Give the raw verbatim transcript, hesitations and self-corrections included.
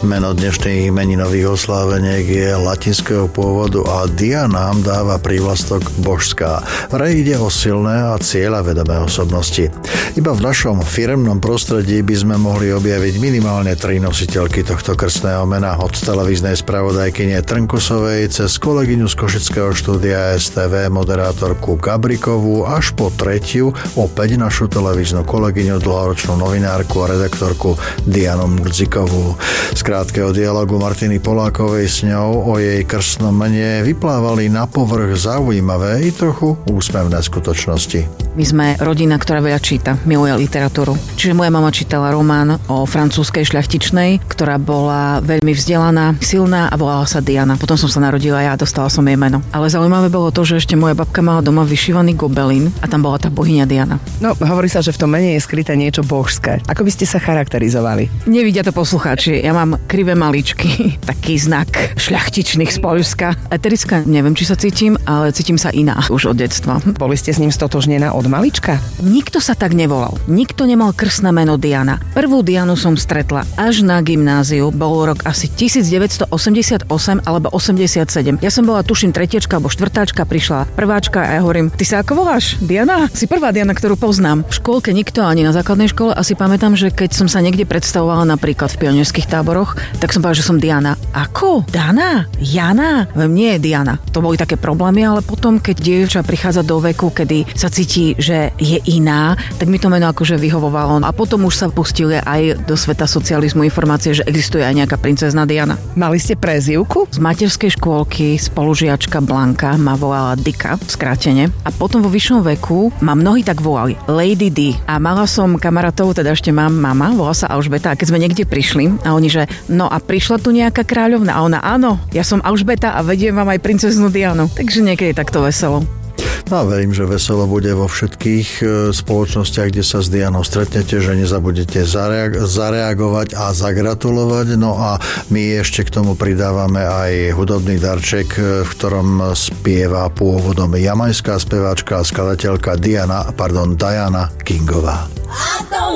Meno dnešných meninových osláveniek je latinského pôvodu a Diana dáva prívlastok božská. Vraj ide o silné a cieľavedomé osobnosti. Iba v našom firemnom prostredí by sme mohli objaviť minimálne tri nositeľky tohto krstného mena, od televíznej spravodajkyne Trnkusovej cez kolegyňu z košického štúdia es té vé moderátorku Gabrikovú až po tretiu opäť našu televíznu kolegyňu, dlhoročnú novinárku a redaktorku Dianu Murdzikovú. Z krátkeho dialogu Martiny Polákovej s ňou o jej krstnom mene vyplávali na povrch zaujímavé i trochu úsmevné skutočnosti. My sme rodina, ktorá veľa číta, miluje literatúru. Čiže moja mama čítala román o francúzskej šľachtičnej, ktorá bola veľmi vzdelaná, silná a volala sa Diana. Potom som sa narodila ja a dostala som jej meno. Ale zaujímavé bolo to, že ešte moja babka mala doma vyšívaný gobelín a tam bola tá bohyňa Diana. No, hovorí sa, že v tom mene je skryté niečo božské. Ako by ste sa charakterizovali? Nevidia to poslucháči. Ja mám krivé maličky, taký znak šľachtičných z Poľska. Eterická, neviem, či sa cítim, ale cítim sa iná už od detstva. Boli ste s ním stotožnená od malička? Nikto sa tak nevolal. Nikto nemal krstné meno Diana. Prvú Dianu som stretla až na gymnáziu. Bol rok asi devätnásťstoosemdesiatosem alebo osemdesiatsedem. Ja som bola, tuším, tretiečka alebo štvrtáčka, prišla prváčka a ja hovorím: ty sa ako voláš? Diana? Si prvá Diana, ktorú poznám. V škôlke nikto, ani na základnej škole. Asi pamätám, že keď som sa niekde predstavovala napríklad v pionierských táboroch, tak som povedala, že som Diana. Ako? Dana? Jana? Viem, nie je Diana. To boli také problémy, ale potom, keď dievča prichádza do veku, kedy sa cíti, že je iná, tak mi to meno akože vyhovovalo. A potom už sa pustili aj do sveta socializmu informácie, že existuje aj nejaká princezna Diana. Mali ste prezývku? Z materskej škôlky spolužiačka Blanka ma volala Dika, skrátene. A potom vo vyššom veku ma mnohí tak volali Lady D. A mala som kamarátov, teda ešte mám mama, volá sa Alžbeta. A keď sme niekde prišli a oni, že no a prišla tu nejaká kráľovna, a ona: áno, ja som Alžbeta a vediem vám aj princeznu Dianu. Takže niekedy takto veselo. No a verím, že veselo bude vo všetkých spoločnostiach, kde sa s Dianou stretnete, že nezabudete zareag- zareagovať a zagratulovať. No a my ešte k tomu pridávame aj hudobný darček, v ktorom spieva pôvodom jamajská speváčka a skladateľka Diana, pardon, Diana Kingová.